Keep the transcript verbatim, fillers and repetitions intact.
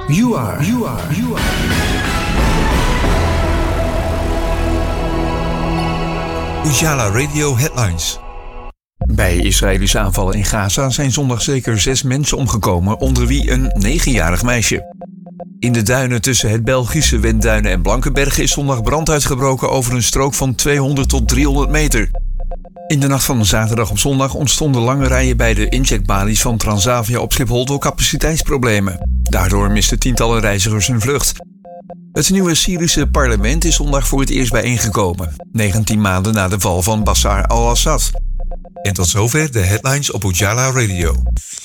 You are, you are, you are. Ujala Radio Headlines. Bij Israëlische aanvallen in Gaza zijn zondag zeker zes mensen omgekomen, onder wie een negenjarig meisje. In de duinen tussen het Belgische Wendduinen en Blankenberge is zondag brand uitgebroken over een strook van tweehonderd tot driehonderd meter. In de nacht van zaterdag op zondag ontstonden lange rijen bij de incheckbalies van Transavia op Schiphol door capaciteitsproblemen. Daardoor misten tientallen reizigers hun vlucht. Het nieuwe Syrische parlement is zondag voor het eerst bijeengekomen, negentien maanden na de val van Bashar al-Assad. En tot zover de headlines op Ujala Radio.